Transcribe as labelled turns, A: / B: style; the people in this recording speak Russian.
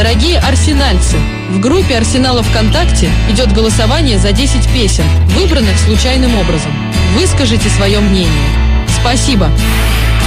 A: Дорогие арсенальцы, в группе Арсенала ВКонтакте идет голосование за 10 песен, выбранных случайным образом. Выскажите свое мнение. Спасибо.